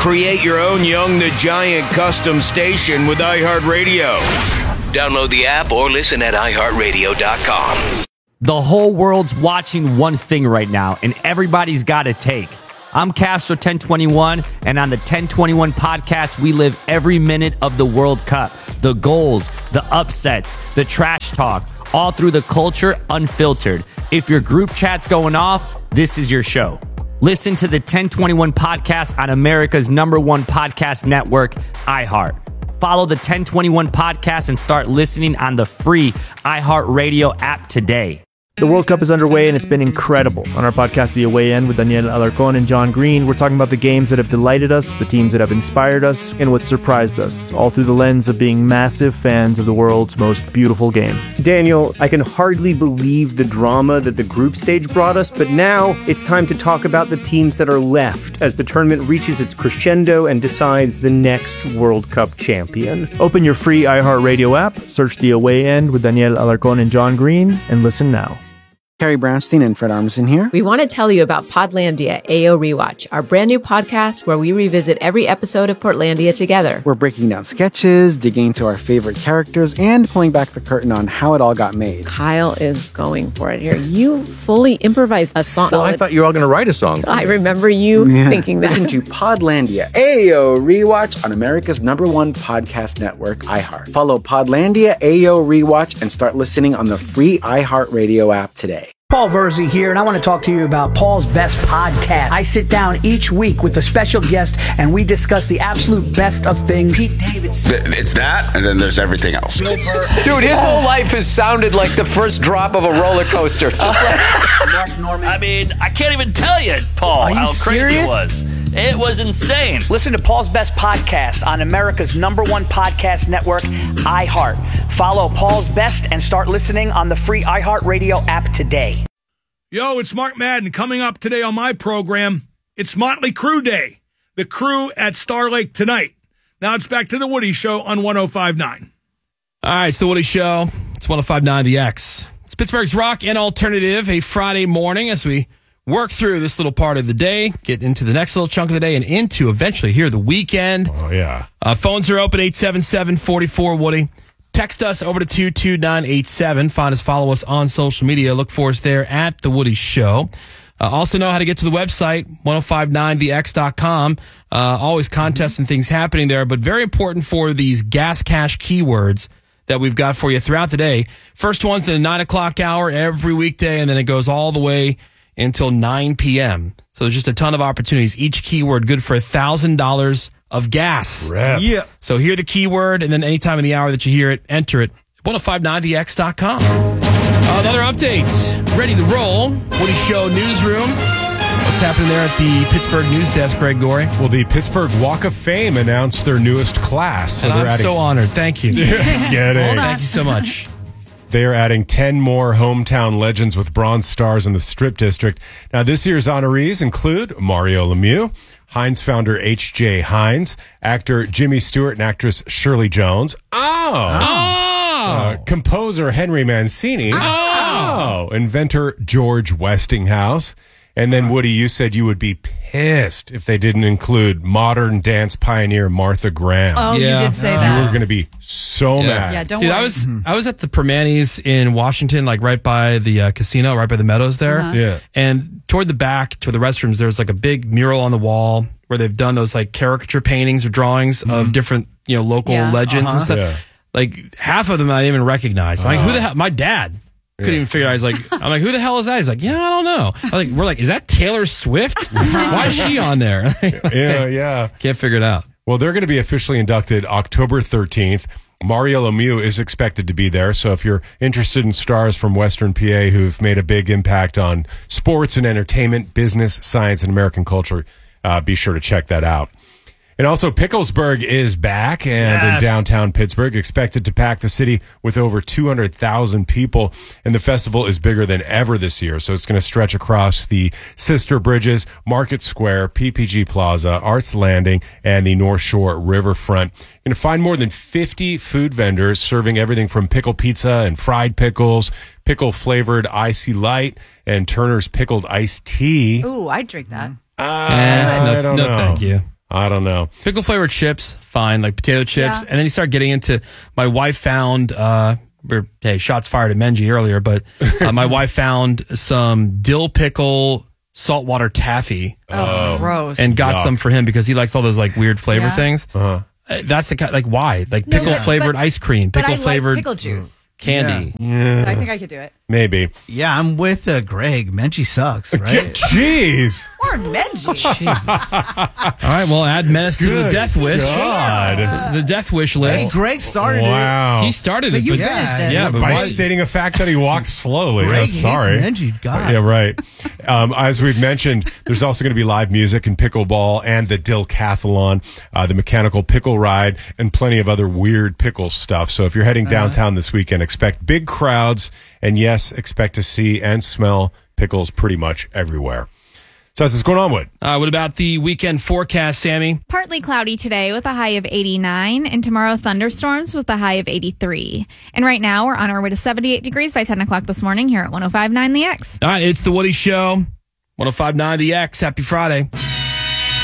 Create your own Young the Giant custom station with iHeartRadio. Download the app or listen at iHeartRadio.com. The whole world's watching one thing right now, and everybody's got a take. I'm Castro 1021, and on the 1021 podcast, we live every minute of the World Cup. The goals, the upsets, the trash talk, all through the culture unfiltered. If your group chat's going off, this is your show. Listen to the 1021 podcast on America's #1 podcast network, iHeart. Follow the 1021 podcast and start listening on the free iHeartRadio app today. The World Cup is underway, and it's been incredible. On our podcast, The Away End, with Daniel Alarcón and John Green, we're talking about the games that have delighted us, the teams that have inspired us, and what surprised us, all through the lens of being massive fans of the world's most beautiful game. Daniel, I can hardly believe the drama that the group stage brought us, but now it's time to talk about the teams that are left as the tournament reaches its crescendo and decides the next World Cup champion. Open your free iHeartRadio app, search The Away End with Daniel Alarcón and John Green, and listen now. Carrie Brownstein and Fred Armisen here. We want to tell you about Podlandia AO Rewatch, our brand new podcast where we revisit every episode of Portlandia together. We're breaking down sketches, digging into our favorite characters, and pulling back the curtain on how it all got made. Kyle is going for it here. You fully improvised a song. Well, I thought you were all going to write a song. I remember you thinking that. Listen to Podlandia AO Rewatch on America's #1 podcast network, iHeart. Follow Podlandia AO Rewatch and start listening on the free iHeartRadio app today. Paul Verzi here, and I want to talk to you about Paul's Best Podcast. I sit down each week with a special guest, and we discuss the absolute best of things. Pete Davidson. It's that, and then there's everything else. Dude, his whole life has sounded like the first drop of a roller coaster. Just like Mark Norman. I mean, I can't even tell you, Paul, how crazy it was. It was insane. Listen to Paul's Best Podcast on America's #1 podcast network, iHeart. Follow Paul's Best and start listening on the free iHeartRadio app today. Yo, it's Mark Madden. Coming up today on my program, it's Motley Crue Day. The Crew at Star Lake tonight. Now it's back to the Woody Show on 105.9. All right, it's the Woody Show. It's 105.9 The X. It's Pittsburgh's rock and alternative, a Friday morning as we work through this little part of the day, get into the next little chunk of the day, and into eventually here the weekend. Oh, yeah. Phones are open, 877-44-WOODY. Text us over to 22987. Find us, follow us on social media. Look for us there at The Woody Show. Also know how to get to the website, 1059thex.com. Always contests and things happening there, but very important for these gas cash keywords that we've got for you throughout the day. First one's the 9 o'clock hour every weekday, and then it goes all the way until 9 p.m. So there's just a ton of opportunities. Each keyword good for $1,000 of gas. Rep. Yeah. So hear the keyword, and then anytime in the hour that you hear it, enter it. 1059thex.com. Another update. Ready to roll. Woody Show Newsroom. What's happening there at the Pittsburgh News Desk, Greg Gorey? Well, the Pittsburgh Walk of Fame announced their newest class. So and I'm so honored. Thank you. Kidding. Thank you so much. They are adding 10 more hometown legends with bronze stars in the Strip District. Now, this year's honorees include Mario Lemieux, Heinz founder H.J. Heinz, actor Jimmy Stewart, and actress Shirley Jones. Composer Henry Mancini. Inventor George Westinghouse. And then, Woody, you said you would be pissed if they didn't include modern dance pioneer Martha Graham. Oh, yeah. You did say that. You were going to be so mad. Yeah, don't worry. I was at the Permanis in Washington, like right by the casino, right by the Meadows there. Yeah. And toward the back, toward the restrooms, there's like a big mural on the wall where they've done those like caricature paintings or drawings of different, local legends and stuff. Yeah. Like half of them I didn't even recognize. I'm like, who the hell? My dad couldn't even figure it out. I'm like, who the hell is that? He's like, yeah, I don't know. We're like, is that Taylor Swift? Why is she on there? Yeah. Can't figure it out. Well, they're going to be officially inducted October 13th. Mario Lemieux is expected to be there. So if you're interested in stars from Western PA who've made a big impact on sports and entertainment, business, science, and American culture, be sure to check that out. And also, Picklesburg is back and in downtown Pittsburgh, expected to pack the city with over 200,000 people. And the festival is bigger than ever this year. So it's going to stretch across the Sister Bridges, Market Square, PPG Plaza, Arts Landing, and the North Shore Riverfront. You're going to find more than 50 food vendors serving everything from pickle pizza and fried pickles, pickle-flavored Icy Light, and Turner's Pickled Iced Tea. Ooh, I'd drink that. I don't know. Thank you. I don't know. Pickle flavored chips, fine, like potato chips. Yeah. And then you start getting into, my wife found, hey, shots fired at Menji earlier, but my wife found some dill pickle saltwater taffy. Oh, gross. And got some for him because he likes all those like weird flavor things. Uh-huh. That's the kind, like why? Like pickle flavored ice cream, But pickle I like flavored pickle juice. candy. I think I could do it. Maybe. Yeah, I'm with Greg. Menchie sucks, right? Jeez. Or Menji. All right, well, add menace to the death wish. God. The death wish list. Hey, Greg started Wow. He started it. you finished it. Yeah, but by why? stating a fact that he walks slowly. Greg Oh, sorry. hates Menchie. God. Yeah, right. As we've mentioned, there's also going to be live music and pickleball and the Dillcathlon, the mechanical pickle ride, and plenty of other weird pickle stuff. So if you're heading downtown this weekend, expect big crowds, and yes, expect to see and smell pickles pretty much everywhere. So what's going on with? What about the weekend forecast, Sammy? Partly cloudy today with a high of 89, and tomorrow thunderstorms with a high of 83. And right now we're on our way to 78 degrees by 10 o'clock this morning here at 105.9 The X. All right, it's the Woody Show. 105.9 The X. Happy Friday.